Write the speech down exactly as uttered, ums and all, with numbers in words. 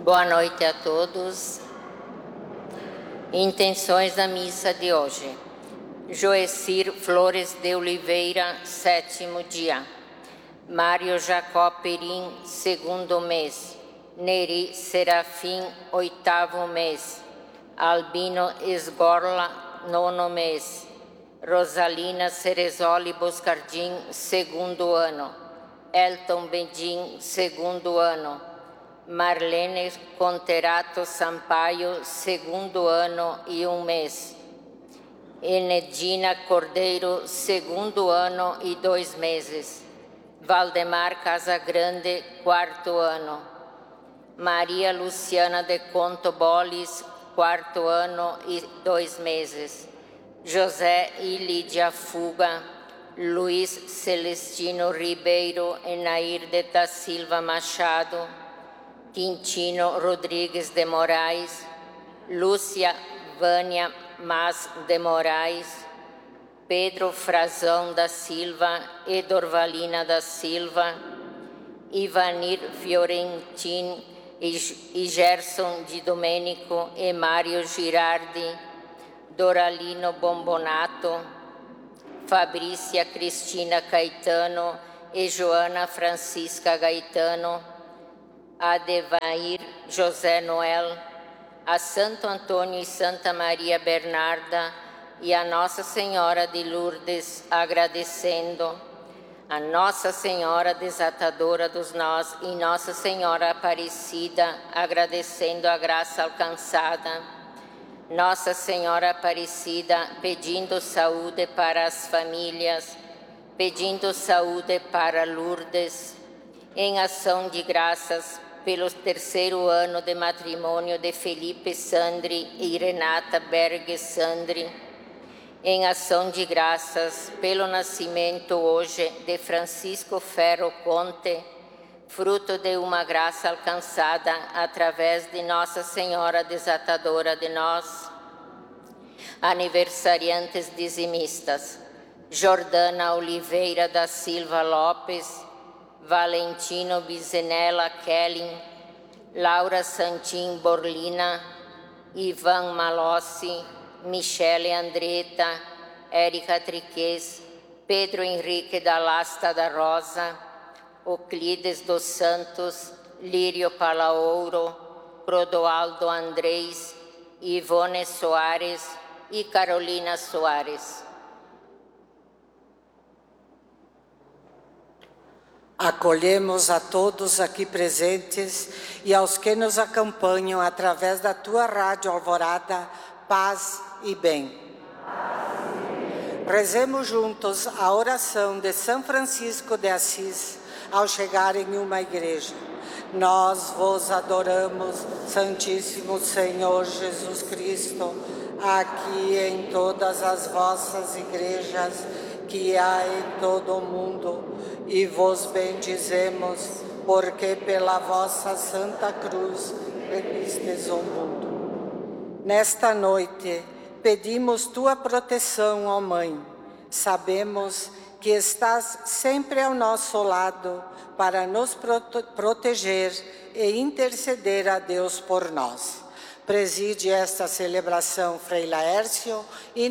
Boa noite a todos. Intenções da missa de hoje. Joecir Flores de Oliveira, sétimo dia. Mário Jacó Perim, segundo mês. Neri Serafim, oitavo mês. Albino Esgorla, nono mês. Rosalina Cerezoli Boscardim, segundo ano. Elton Bedin, segundo ano. Marlene Conterato Sampaio, segundo ano e um mês. Enedina Cordeiro, segundo ano e dois meses. Valdemar Casagrande, quarto ano. Maria Luciana de Conto Bolis, quarto ano e dois meses. José e Lídia Fuga, Luiz Celestino Ribeiro e Nair de da Silva Machado, Quintino Rodrigues de Moraes, Lúcia Vânia Mas de Moraes, Pedro Frazão da Silva e Dorvalina da Silva, Ivanir Fiorentin e Gerson de Domênico e Mário Girardi, Doralino Bombonato, Fabrícia Cristina Caetano e Joana Francisca Gaetano, Adevair José Noel, a Santo Antônio e Santa Maria Bernarda e a Nossa Senhora de Lourdes, agradecendo a Nossa Senhora Desatadora dos Nós e Nossa Senhora Aparecida, agradecendo a graça alcançada. Nossa Senhora Aparecida, pedindo saúde para as famílias, pedindo saúde para Lourdes, em ação de graças pelo terceiro ano de matrimônio de Felipe Sandri e Renata Berg Sandri, em ação de graças pelo nascimento hoje de Francisco Ferro Conte, fruto de uma graça alcançada através de Nossa Senhora Desatadora de nós. Aniversariantes dizimistas: Jordana Oliveira da Silva Lopes, Valentino Bizenella Kelling, Laura Santin Borlina, Ivan Malossi, Michele Andretta, Érica Triques, Pedro Henrique da Lasta da Rosa, Euclides dos Santos, Lírio Palaouro, Prodoaldo Andrés, Ivone Soares e Carolina Soares. Acolhemos a todos aqui presentes e aos que nos acompanham através da tua rádio Alvorada, paz e bem. Rezemos juntos a oração de São Francisco de Assis ao chegar em uma igreja. Nós vos adoramos, Santíssimo Senhor Jesus Cristo, aqui em todas as vossas igrejas que há em todo o mundo, e vos bendizemos, porque pela vossa Santa Cruz remistes o mundo. Nesta noite, pedimos tua proteção, ó Mãe. Sabemos que estás sempre ao nosso lado para nos prote proteger e interceder a Deus por nós. Preside esta celebração, Frei Laércio, e